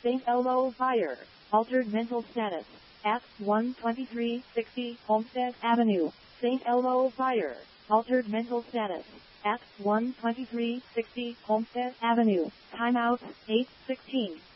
St. Elmo fire. Altered mental status. At 12360 Homestead Avenue. St. Elmo fire. Altered mental status. At 12360 Homestead Avenue. Timeout 8:16.